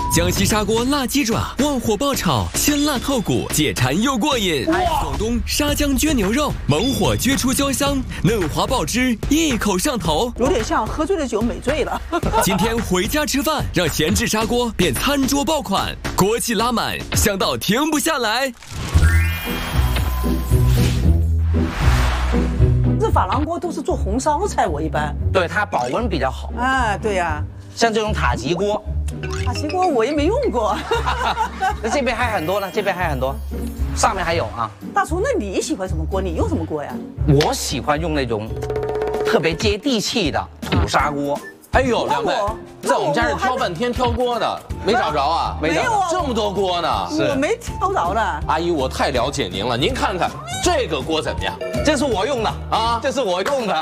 江西砂锅辣鸡爪，旺火爆炒，鲜辣透骨，解馋又过瘾。广东沙姜焗牛肉，猛火焗出焦香，嫩滑爆汁，一口上头。 有点像喝醉了酒美醉了。 今天回家吃饭，让闲置砂锅变餐桌爆款，锅气拉满，香到停不下来。 这珐琅锅都是做红烧菜，我一般。 对，它保温比较好。 啊，对呀。 像这种塔吉锅， 塔吉锅我也没用过。 那这边还很多呢，这边还很多，上面还有啊。 大厨，那你喜欢什么锅？你用什么锅呀？ 我喜欢用那种特别接地气的土砂锅。 哎呦，两位，在我们家是挑半天挑锅的，没找着啊？ 没有啊， 这么多锅呢？ 我没挑着呢。 阿姨，我太了解您了，您看看这个锅怎么样？ 这是我用的啊，这是我用的。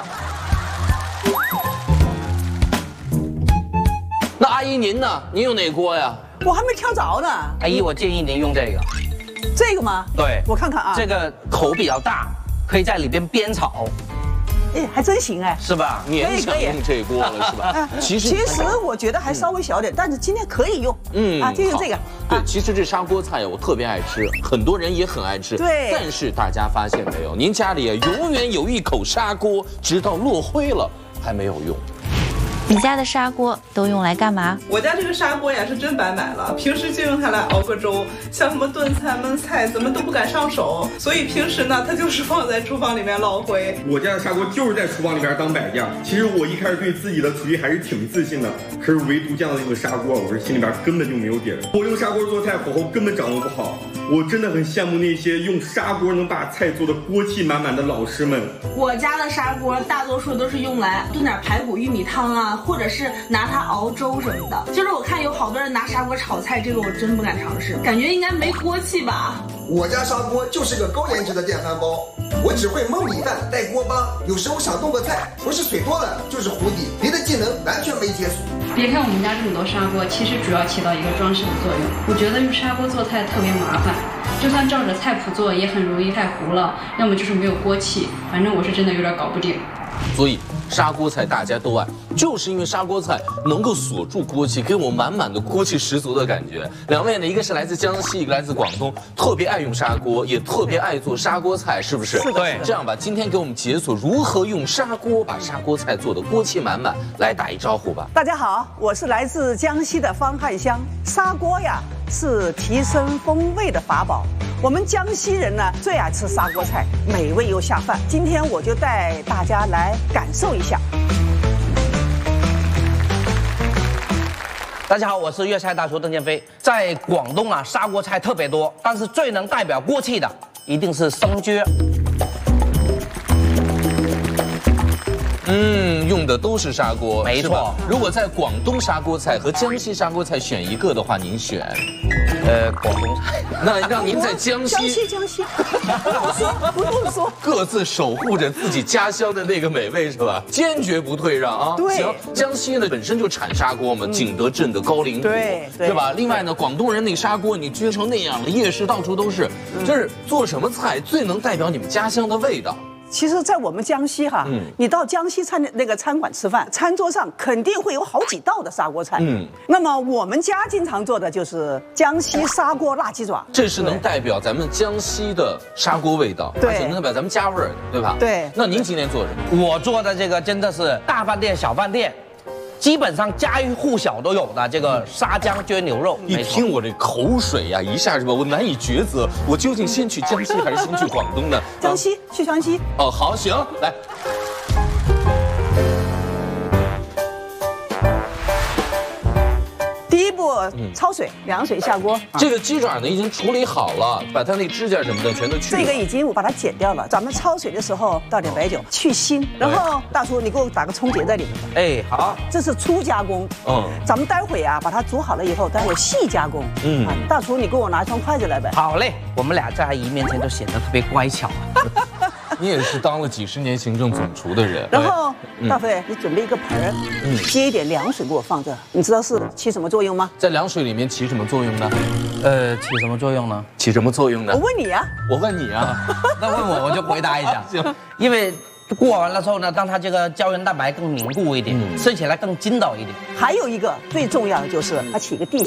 那阿姨您呢？您用哪锅呀？ 我还没挑着呢。 阿姨，我建议您用这个。 这个吗？ 对， 我看看啊。 这个口比较大，可以在里边煸炒。 哎，还真行哎， 是吧？ 勉强用这锅了是吧？ 其实我觉得还稍微小点，但是今天可以用。就用这个。 对，其实这砂锅菜我特别爱吃，很多人也很爱吃。 对。 但是大家发现没有，您家里永远有一口砂锅，直到落灰了还没有用。 你家的砂锅都用来干嘛？ 我家这个砂锅呀是真白买了，平时就用它来熬个粥，像什么炖菜、焖菜，怎么都不敢上手，所以平时呢，它就是放在厨房里面落灰。 我家的砂锅就是在厨房里边当摆件。其实我一开始对自己的厨艺还是挺自信的，可是唯独这样的一个砂锅，我这心里边根本就没有底儿。我用砂锅做菜，火候根本掌握不好。我真的很羡慕那些用砂锅能把菜做的锅气满满的老师们。 我家的砂锅大多数都是用来炖点排骨玉米汤啊，或者是拿它熬粥什么的。就是我看有好多人拿砂锅炒菜，这个我真不敢尝试，感觉应该没锅气吧。 我家砂锅就是个高颜值的电饭煲，我只会焖米饭、带锅巴，有时候想动个菜，不是水多了就是糊底，别的技能完全没解锁。 别看我们家这么多砂锅，其实主要起到一个装饰的作用。我觉得用砂锅做菜特别麻烦，就算照着菜谱做，也很容易太糊了，要么就是没有锅气，反正我是真的有点搞不定。 所以砂锅菜大家都爱，就是因为砂锅菜能够锁住锅气，给我满满的锅气十足的感觉。两位呢，一个是来自江西，一个来自广东，特别爱用砂锅，也特别爱做砂锅菜，是不是？ 是的。 对。 这样吧，今天给我们解锁如何用砂锅把砂锅菜做的锅气满满，来打一招呼吧。 大家好，我是来自江西的方汉香。砂锅呀，是提升风味的法宝。我们江西人呢最爱吃砂锅菜，美味又下饭。今天我就带大家来感受一下。 大家好，我是粤菜大厨邓建飞。在广东啊，砂锅菜特别多，但是最能代表锅气的一定是生蕨。 用的都是砂锅， 没错。 如果在广东砂锅菜和江西砂锅菜选一个的话，您选？ 广东菜。 那让您在江西， 不用说， 各自守护着自己家乡的那个美味，是吧？坚决不退让啊！ 对。 行，江西呢本身就产砂锅嘛，景德镇的高陵土， 对， 是吧？另外呢，广东人那砂锅你撅成那样的，夜市到处都是，就是做什么菜最能代表你们家乡的味道？ 其实，在我们江西哈，你到江西餐馆吃饭，餐桌上肯定会有好几道的砂锅菜。那么我们家经常做的就是江西砂锅辣鸡爪， 这是能代表咱们江西的砂锅味道， 对， 而且能代表咱们家味儿，对吧？ 对。 那您今天做什么？ 我做的这个真的是大饭店、小饭店，基本上家喻户晓都有的这个沙姜焗牛肉。 一听我这口水呀，一下是吧？我难以抉择，我究竟先去江西还是先去广东呢？ 江西，去江西。 哦，好，行，来。 第一步，焯水，凉水下锅。 这个鸡爪呢已经处理好了，把它那指甲什么的全都去了。 这个已经我把它剪掉了。咱们焯水的时候倒点白酒去腥，然后大叔你给我打个葱结在里面。 哎，好， 这是初加工。咱们待会啊把它煮好了以后，待会细加工。大叔你给我拿一双筷子来呗。 好嘞，我们俩在阿姨面前都显得特别乖巧。 你也是当了几十年行政总厨的人。 然后大飞，你准备一个盆儿，接一点凉水给我放这，你知道是起什么作用吗？ 在凉水里面起什么作用呢？ 起什么作用呢？ 起什么作用呢？ 我问你啊。 我问你啊。 那问我就回答一下。 行。 因为过完了之后呢，让它这个胶原蛋白更凝固一点，吃起来更筋道一点。 还有一个最重要的就是它起一个地